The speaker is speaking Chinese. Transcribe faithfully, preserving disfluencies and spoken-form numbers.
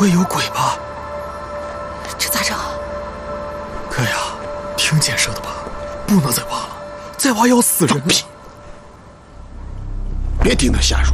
会有鬼吧？ 这咋整啊？ 哥呀，听建设的吧，不能再挖了，再挖要死人了。 别听他瞎说，